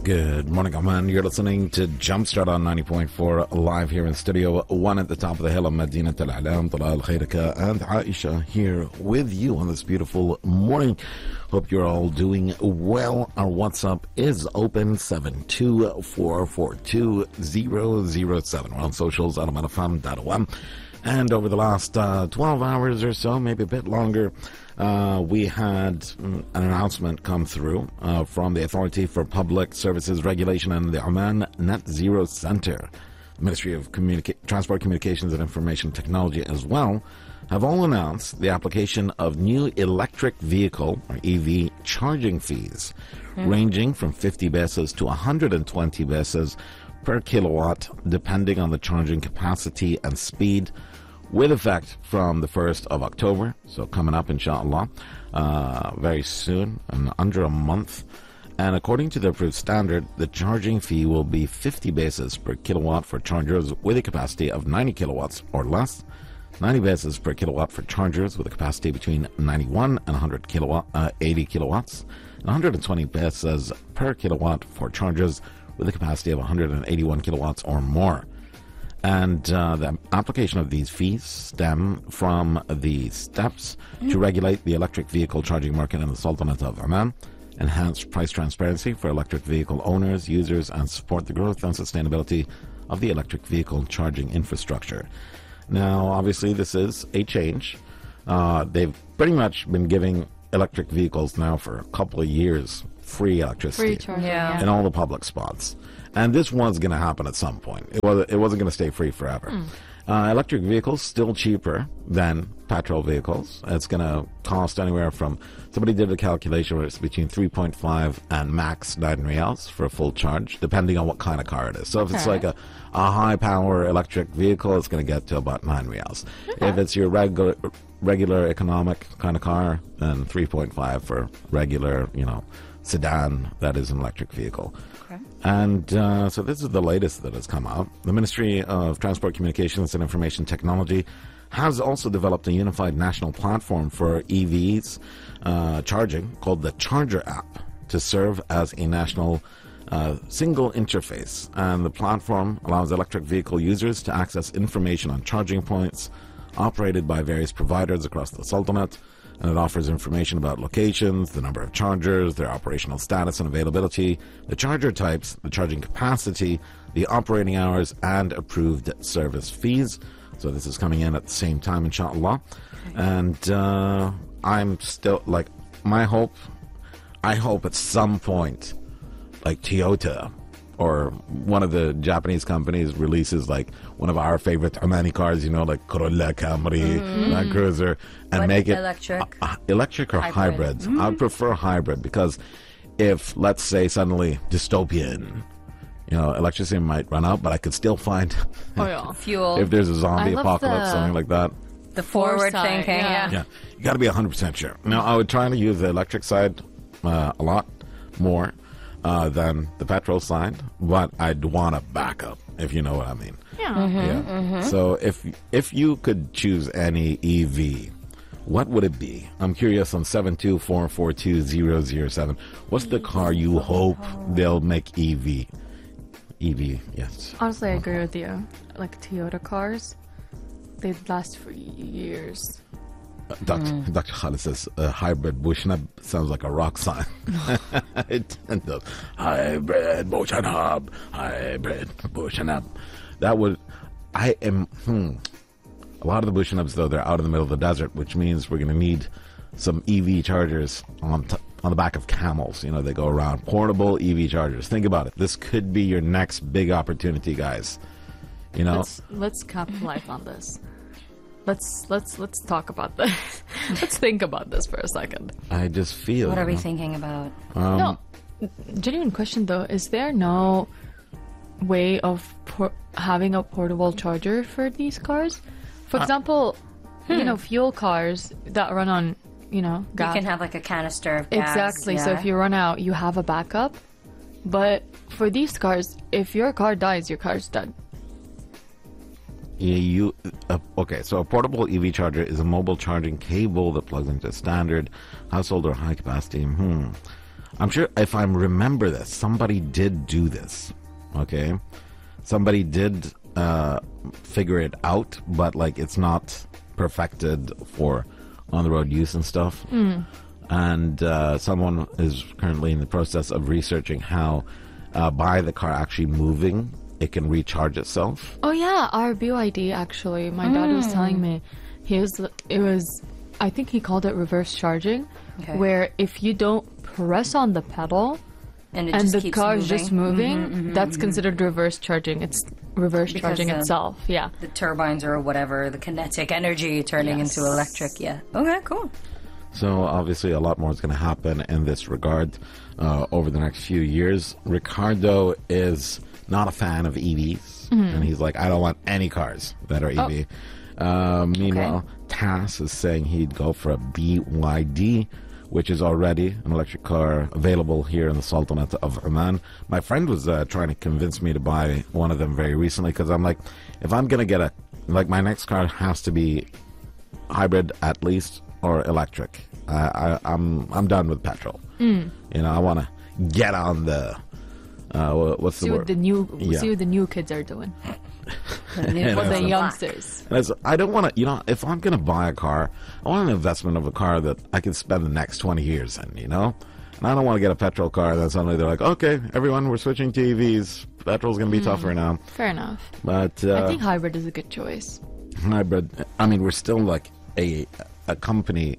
Good morning, Oman. You're listening to Jumpstart on 90.4 live here in Studio 1 at the top of the hill of Madinat Al-Alam. Talal Khairika and Aisha here with you on this beautiful morning. Hope you're all doing well. Our WhatsApp is open 724420007. We're on socials at amanafam.com. And over the last 12 hours or so, maybe a bit longer, we had an announcement come through from the Authority for Public Services Regulation and the Oman Net Zero Center. The Ministry of Transport, Communications and Information Technology as well have all announced the application of new electric vehicle, or EV, charging fees, ranging from 50 pesos to 120 pesos per kilowatt, depending on the charging capacity and speed, with effect from the 1st of October, so coming up, inshallah, very soon, in under a month. And according to the approved standard, the charging fee will be 50 pesos per kilowatt for chargers with a capacity of 90 kilowatts or less, 90 pesos per kilowatt for chargers with a capacity between 91 and 80 kilowatts, and 120 pesos per kilowatt for chargers with a capacity of 181 kilowatts or more. And the application of these fees stem from the steps to regulate the electric vehicle charging market in the Sultanate of Oman, enhance price transparency for electric vehicle owners, users, and support the growth and sustainability of the electric vehicle charging infrastructure. Now, obviously, this is a change. They've pretty much been giving electric vehicles now for a couple of years free electricity in all the public spots. And this was going to happen at some point. It wasn't going to stay free forever. Electric vehicles still cheaper than petrol vehicles. It's going to cost anywhere from, somebody did a calculation where it's between 3.5 and max 9 riyals for a full charge, depending on what kind of car it is. So if it's like a high power electric vehicle, it's going to get to about 9 riyals. If it's your regular economic kind of car, then 3.5 for regular, sedan that is an electric vehicle. And so this is the latest that has come out. The Ministry of Transport, Communications and Information Technology has also developed a unified national platform for EVs charging called the Charger app to serve as a national single interface. And the platform allows electric vehicle users to access information on charging points operated by various providers across the Sultanate. And it offers information about locations, the number of chargers, their operational status and availability, the charger types, the charging capacity, the operating hours, and approved service fees. So this is coming in at the same time, inshallah. And I'm still, I hope at some point, like Toyota or one of the Japanese companies releases like one of our favorite Omani cars, like Corolla, Camry, Land Cruiser, and make it electric or hybrid. I would prefer hybrid because if, let's say, suddenly dystopian, electricity might run out, but I could still find fuel. If there's a zombie apocalypse, something like that. The forward thinking, yeah. You got to be 100% sure. Now, I would try to use the electric side a lot more than the petrol side, but I'd want a backup, if you know what I mean. So if you could choose any EV, what would it be? I'm curious on 724420007. What's the car you hope they'll make EV? Yes. Honestly, I agree with you. Like Toyota cars, they'd last for years. Dr. Khalid says hybrid Bushnab sounds like a rock sign. It does. Hybrid Bushnab. Hybrid Bushnab. That would, a lot of the Bushnabs, though, they're out in the middle of the desert, which means we're going to need some EV chargers on the back of camels. They go around. Portable EV chargers. Think about it. This could be your next big opportunity, guys. Let's capitalize on this. Let's talk about this. Let's think about this for a second. I just feel. What are we thinking about? No, genuine question though. Is there no way of having a portable charger for these cars? For example, fuel cars that run on, gas. You can have like a canister of gas. Exactly. Yeah. So if you run out, you have a backup. But for these cars, if your car dies, your car's dead. Okay, so a portable EV charger is a mobile charging cable that plugs into a standard household or high capacity I'm sure if I remember this, somebody did do this. Okay, somebody did figure it out, but like it's not perfected for on the road use and stuff. And someone is currently in the process of researching how by the car actually moving, it can recharge itself. Oh yeah, our BYD actually. My dad was telling me I think he called it reverse charging, where if you don't press on the pedal and the car is just moving, that's considered reverse charging. It's reverse charging itself. Yeah. The turbines or whatever, the kinetic energy turning into electric. Yeah. Okay, cool. So obviously a lot more is going to happen in this regard over the next few years. Ricardo is not a fan of EVs, and he's like, I don't want any cars that are EV. Meanwhile, Tass is saying he'd go for a BYD, which is already an electric car available here in the Sultanate of Oman. My friend was trying to convince me to buy one of them very recently, because I'm like, if I'm going to get my next car has to be hybrid at least, or electric. I'm done with petrol. You know, I want to get on the what's the word? See what the new kids are doing. For the youngsters. I don't want to, you know, if I'm going to buy a car, I want an investment of a car that I can spend the next 20 years in, you know? And I don't want to get a petrol car and then suddenly they're like, okay, everyone, we're switching to EVs. Petrol's going to be tougher now. Fair enough. But I think hybrid is a good choice. Hybrid, I mean, we're still like a country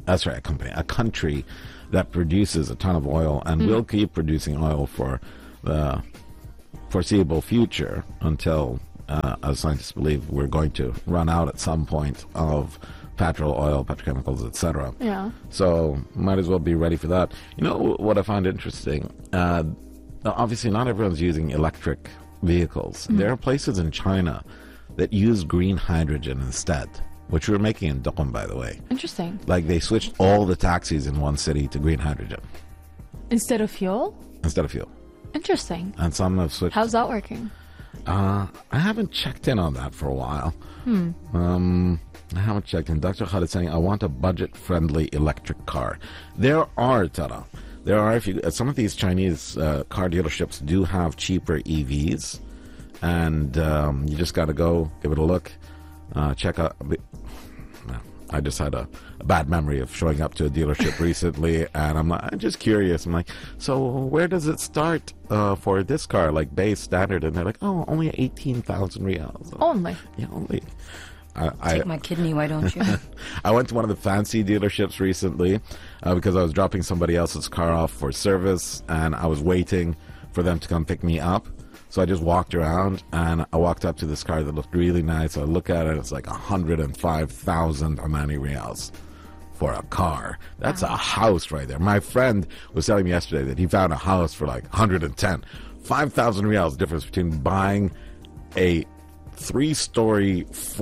that produces a ton of oil and will keep producing oil for the foreseeable future until, as scientists believe, we're going to run out at some point of petrol, oil, petrochemicals, etc. Yeah. So might as well be ready for that. You know what I find interesting? Obviously, not everyone's using electric vehicles. There are places in China that use green hydrogen instead, which we're making in Duqm, by the way. Interesting. Like they switched all the taxis in one city to green hydrogen. Instead of fuel? Instead of fuel. Interesting. And some have switched. How's that working? I haven't checked in on that for a while. I haven't checked in. Dr. Khalid saying, I want a budget-friendly electric car. There are, Tara. Some of these Chinese car dealerships do have cheaper EVs. And you just got to go, give it a look. Check out. I just had a bad memory of showing up to a dealership recently, and I'm just curious. I'm like, so where does it start for this car, like base standard? And they're like, oh, only 18,000 riyals. Only? Yeah, only. Take my kidney, why don't you? I went to one of the fancy dealerships recently because I was dropping somebody else's car off for service, and I was waiting for them to come pick me up. So I just walked around, and I walked up to this car that looked really nice. I look at it, it's like 105,000 Omani Riyals for a car. That's a house right there. My friend was telling me yesterday that he found a house for like 110. 5,000 Riyals difference between buying a 3-story,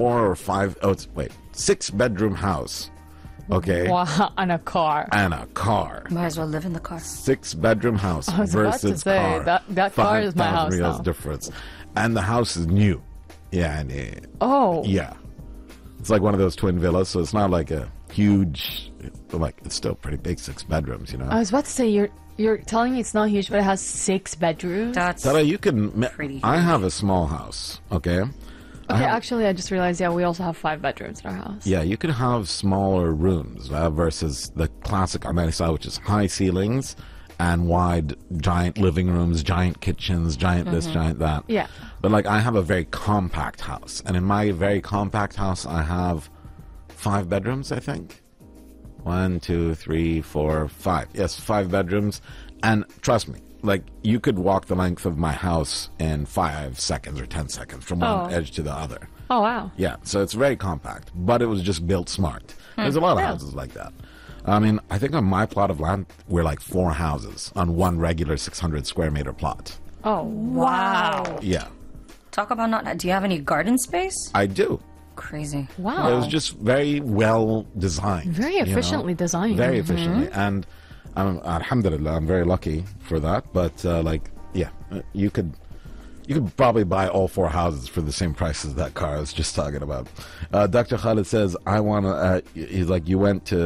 6-bedroom house. Okay. Wow, and a car. Might as well live in the car. 6-bedroom house I was about to versus say, car. that car is my house now. Difference. And the house is new. Yeah. Yeah. It's like one of those twin villas, so it's not like a huge, like, it's still pretty big, 6 bedrooms, you know. I was about to say, you're telling me it's not huge, but it has 6 bedrooms? That's Tara, you can. pretty I huge. have a small house, okay? Okay, actually, I just realized, we also have 5 bedrooms in our house. Yeah, you could have smaller rooms versus the classic Omani style, which is high ceilings and wide, giant living rooms, giant kitchens, giant this, giant that. Yeah. But like, I have a very compact house, and in my very compact house, I have 5 bedrooms, I think. 1, 2, 3, 4, 5. Yes, 5 bedrooms. And trust me, like, you could walk the length of my house in 5 seconds or 10 seconds from one edge to the other. Oh, wow. Yeah, so it's very compact, but it was just built smart. There's a lot of houses like that. I mean, I think on my plot of land, we're like 4 houses on one regular 600 square meter plot. Oh, wow. Yeah, Talk about not. Do you have any garden space? I do. Crazy. Wow. It was just very well designed. Very efficiently designed. Very efficiently. And alhamdulillah, I'm very lucky for that. But you could probably buy all 4 houses for the same price as that car I was just talking about. Dr. Khalid says, I want to, he's like, you went to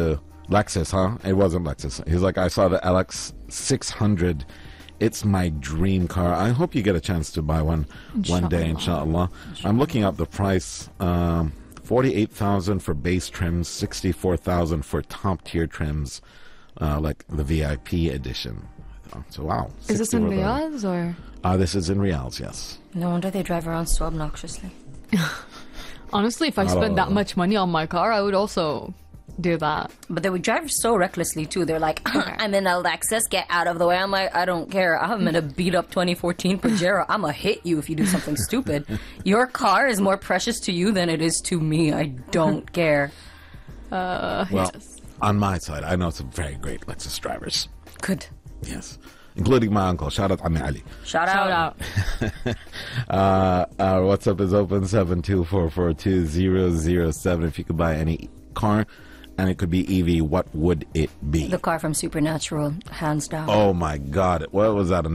Lexus, huh? It wasn't Lexus. He's like, I saw the LX 600. It's my dream car. I hope you get a chance to buy one day, inshallah. I'm looking up the price. 48,000 for base trims, 64,000 for top tier trims, like the VIP edition. So wow. Is this in Riyadh or? This is in Riyadh, yes. No wonder they drive around so obnoxiously. Honestly, if I spent that much money on my car, I would also do that. But they would drive so recklessly too. They're like, I'm in a Lexus, get out of the way. I'm like, I don't care. I'm in a beat up 2014 Pajero. I'm gonna hit you if you do something stupid. Your car is more precious to you than it is to me. I don't care. Well, Yes. on my side, I know some very great Lexus drivers. Good. Yes. Including my uncle. Shout out Ami Ali. Shout out. Shout out. Our WhatsApp is open 724420007. If you could buy any car and it could be EV, what would it be? The car from Supernatural, hands down. Oh my God. What was that? A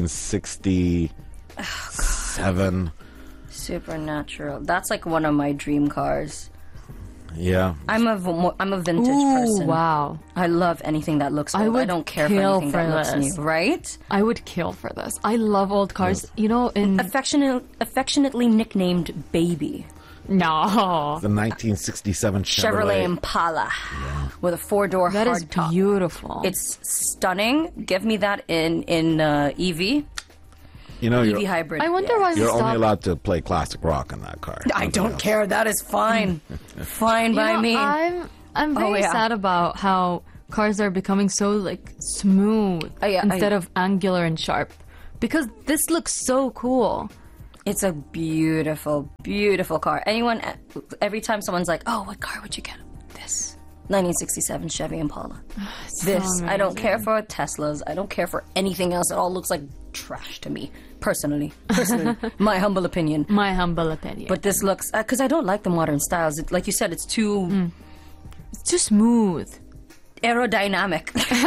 1967? Supernatural. That's like one of my dream cars. Yeah. I'm a vintage Ooh, person. wow. I love anything that looks I old. I would don't care for kill anything that for looks this. new, right? I would kill for this. I love old cars. You know, in Affectionately nicknamed Baby. no, The 1967 Chevrolet Impala with a 4-door that is hardtop. beautiful. It's stunning. Give me that in EV. You know, EV hybrid. I wonder yeah. why you're we only stopped. allowed to play classic rock in that car. I Nothing don't else. care. That is fine. Fine by me. I'm very yeah. sad about how cars are becoming so like smooth instead of angular and sharp, because this looks so cool. It's a beautiful, beautiful car. Every time someone's like, "Oh, what car would you get?" This 1967 Chevy Impala. This. I don't care for Teslas. I don't care for anything else. It all looks like trash to me, personally. My humble opinion. My humble opinion. But this looks because I don't like the modern styles. Like you said, it's too it's too smooth. aerodynamic.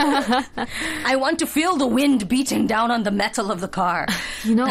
I want to feel the wind beating down on the metal of the car. You know,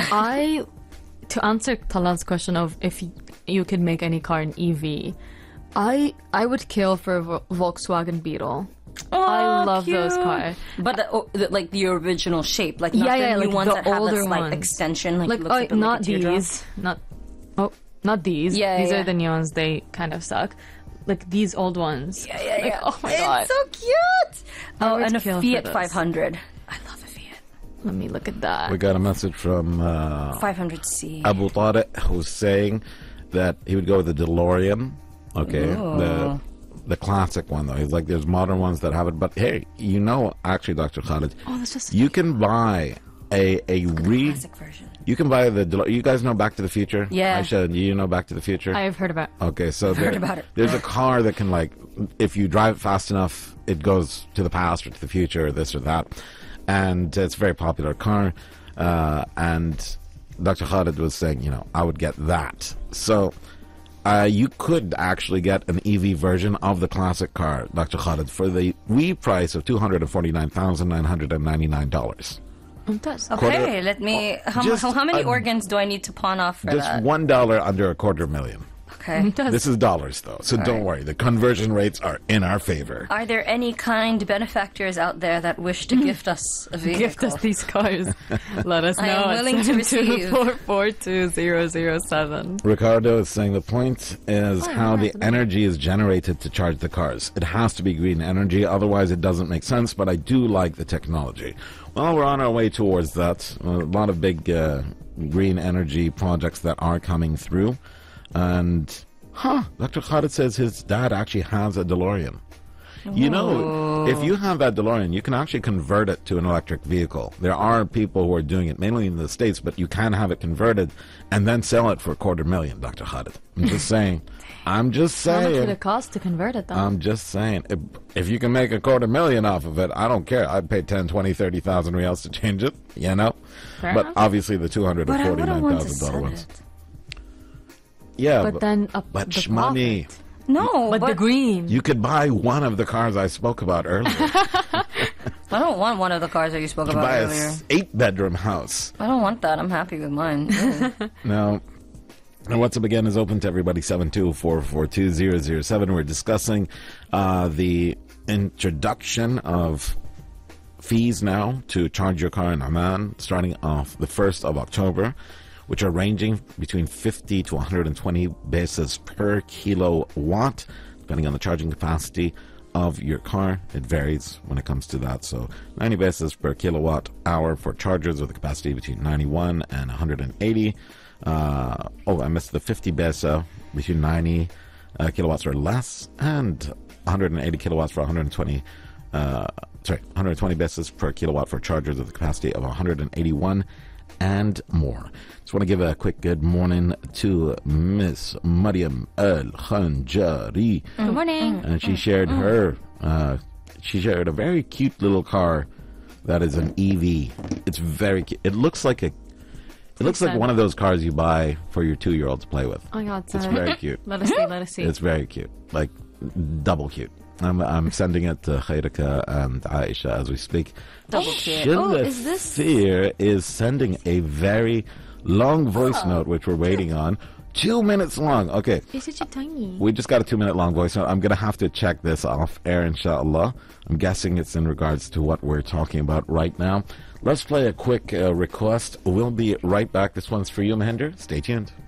to answer Talan's question of if you could make any car an EV, I would kill for a Volkswagen Beetle. I love those cars. But like the original shape, like not Yeah, the new like ones the that have older this like ones. extension, like, Like, looks like a not teardrop. these, not these. Yeah, these yeah. are the new ones. They kind of suck. Like these old ones. Yeah. Like, oh my it's god. so cute. I Oh, would and a kill for Fiat this. 500. I love a Fiat Let me look at that. We got a message from 500C. Abu Tariq, who's saying that he would go with the DeLorean. Okay. Ooh. The classic one, though. He's like, there's modern ones that have it. But hey, you know, actually, Dr. Khalid, that's just you can buy a Classic version. You can buy the DeLorean. You guys know Back to the Future? Yeah. Aisha, do you know Back to the Future? I have heard about. Okay, so heard about it. there's a car that can, like, if you drive it fast enough, it goes to the past or to the future or this or that. And it's a very popular car. And Dr. Khalid was saying, you know, I would get that. So you could actually get an EV version of the classic car, Dr. Khalid, for the wee price of $249,999. That's Okay, let me. How many organs do I need to pawn off for Just that? $1 under $250,000. Okay. This is dollars, though, so don't worry. The conversion rates are in our favor. Are there any kind benefactors out there that wish to gift us a vehicle? gift us these cars. Let us know. I am willing to receive. 724420007. Ricardo is saying the point is how the energy is generated to charge the cars. It has to be green energy, otherwise it doesn't make sense, but I do like the technology. Well, we're on our way towards that. A lot of big green energy projects that are coming through. And, Dr. Khalid says his dad actually has a DeLorean. You know, if you have that DeLorean, you can actually convert it to an electric vehicle. There are people who are doing it, mainly in the States, but you can have it converted and then sell it for $250,000, Dr. Khalid. I'm just saying. I'm just How much would saying. it cost to convert it, though? I'm just saying. If you can make $250,000 off of it, I don't care. I'd pay 10, 20, 30,000 reals to change it, you know? Fair But enough. obviously the But I wouldn't want to $249,000 sell ones. it. Yeah, but then but the money. profit. No, But the green. You could buy one of the cars I spoke about earlier. I don't want one of the cars that you spoke about buy a earlier. 8-bedroom house. I don't want that. I'm happy with mine. Ew. Now, and WhatsApp again is open to everybody, 724420007. We're discussing the introduction of fees now to charge your car in Oman, starting off the 1st of October, which are ranging between 50 to 120 basis per kilowatt, depending on the charging capacity of your car. It varies when it comes to that. So 90 basis per kilowatt hour for chargers with a capacity between 91 and 180. I missed the 50 besa between 90 kilowatts or less, and 180 kilowatts for 120 basis per kilowatt for chargers with a capacity of 181 and more. Just want to give a quick good morning to Miss Mariam Al Khanjari. Good morning. And she shared she shared a very cute little car that is an EV. It's very cute. It looks like one of those cars you buy for your 2-year-old to play with. Oh my God, it's very cute. Let us see. It's very cute, like double cute. I'm sending it to Khairika and Aisha as we speak. Double cute. Fear is sending a very long voice note, which we're waiting on. 2 minutes long. Okay. It's such a tiny. We just got a 2-minute long voice note. I'm going to have to check this off air, inshallah. I'm guessing it's in regards to what we're talking about right now. Let's play a quick request. We'll be right back. This one's for you, Mahinder. Stay tuned.